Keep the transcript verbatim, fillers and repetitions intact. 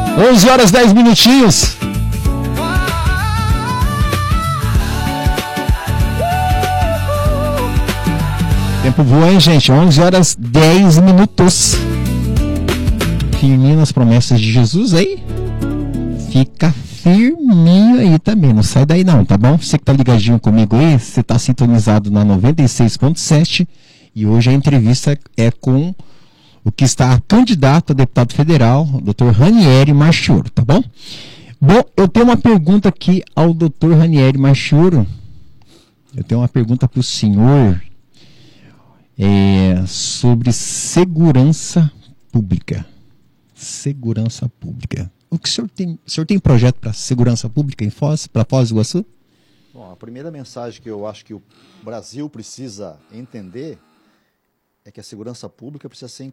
onze horas, dez minutinhos. Tempo voa, hein, gente? onze horas, dez minutos. Firminho nas promessas de Jesus aí. Fica firminho aí também. Não sai daí não, tá bom? Você que tá ligadinho comigo aí, você tá sintonizado na noventa e seis ponto sete. E hoje a entrevista é com o que está candidato a deputado federal, o doutor Ranieri Marchioro, tá bom? Bom, eu tenho uma pergunta aqui ao doutor Ranieri Marchioro. Eu tenho uma pergunta para o senhor é, sobre segurança pública. Segurança pública. O que o senhor tem? O senhor tem projeto para segurança pública em Foz, para Foz do Iguaçu? Bom, a primeira mensagem que eu acho que o Brasil precisa entender é que a segurança pública precisa ser